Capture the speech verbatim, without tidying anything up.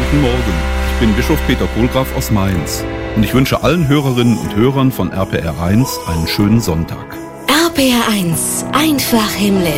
Guten Morgen, ich bin Bischof Peter Kohlgraf aus Mainz und ich wünsche allen Hörerinnen und Hörern von R P R eins einen schönen Sonntag. R P R eins, einfach himmlisch.